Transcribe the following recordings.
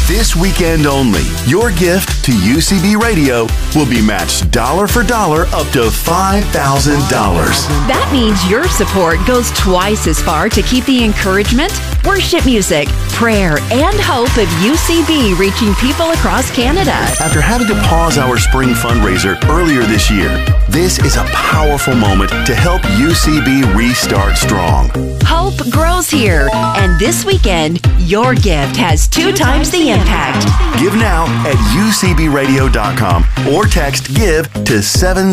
This weekend only, your gift to UCB Radio will be matched dollar for dollar up to $5,000. That means your support goes twice as far to keep the encouragement, worship music, prayer, and hope of UCB reaching people across Canada. After having to pause our spring fundraiser earlier this year, this is a powerful moment to help UCB restart strong. Hope grows here, and this weekend, your gift has 2 times the impact. Give now at ucbradio.com or text GIVE to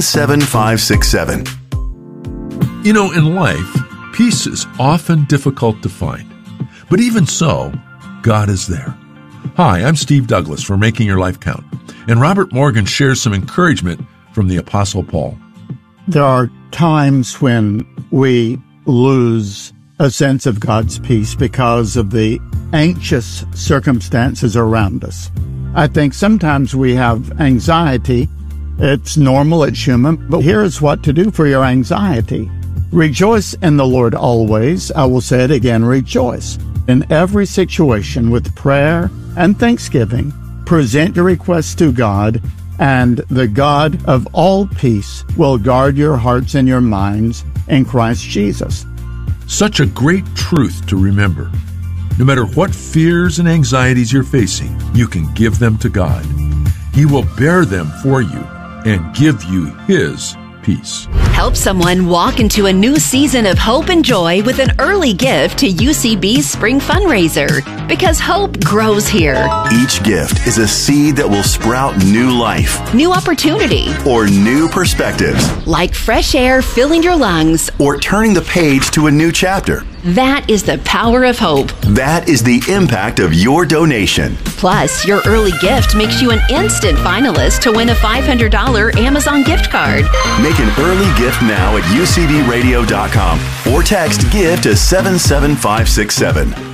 77567. You know, in life, peace is often difficult to find. But even so, God is there. Hi, I'm Steve Douglas for Making Your Life Count, and Robert Morgan shares some encouragement from the Apostle Paul. There are times when we lose a sense of God's peace because of the anxious circumstances around us. I think sometimes we have anxiety. It's normal, it's human, but here's what to do for your anxiety. Rejoice in the Lord always. I will say it again, rejoice. In every situation with prayer and thanksgiving, present your requests to God, and the God of all peace will guard your hearts and your minds in Christ Jesus. Such a great truth to remember. No matter what fears and anxieties you're facing, you can give them to God. He will bear them for you and give you His peace. Help someone walk into a new season of hope and joy with an early gift to UCB's spring fundraiser, because hope grows here. Each gift is a seed that will sprout new life, New opportunity, or new perspectives, like fresh air filling your lungs. or turning the page to a new chapter. That is the power of hope. That is the impact of your donation. Plus, your early gift makes you an instant finalist to win a $500 Amazon gift card. Make an early gift now at ucbradio.com or text GIVE to 77567.